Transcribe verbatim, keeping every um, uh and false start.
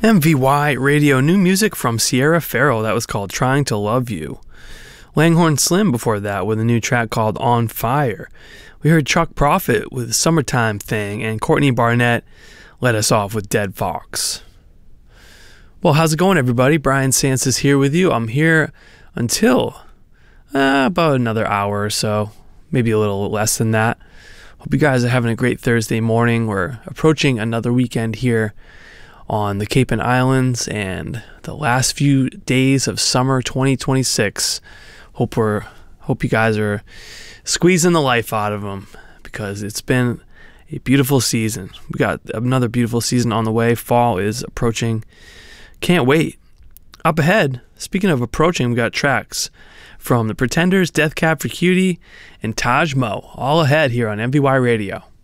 M V Y Radio, new music from Sierra Farrell that was called Trying to Love You. Langhorne Slim before that with a new track called On Fire. We heard Chuck Prophet with Summertime Thing, and Courtney Barnett led us off with Dead Fox. Well, how's it going, everybody? Brian Sands is here with you. I'm here until uh, about another hour or so, maybe a little less than that. Hope you guys are having a great Thursday morning. We're approaching another weekend here on the Cape and Islands and the last few days of summer twenty twenty-six. Hope we're hope you guys are squeezing the life out of them, because it's been a beautiful season. We got another beautiful season on the way. Fall is approaching. Can't wait. Up ahead, speaking of approaching, we got tracks from The Pretenders, Death Cab for Cutie, and Taj Mo, all ahead here on M V Y Radio.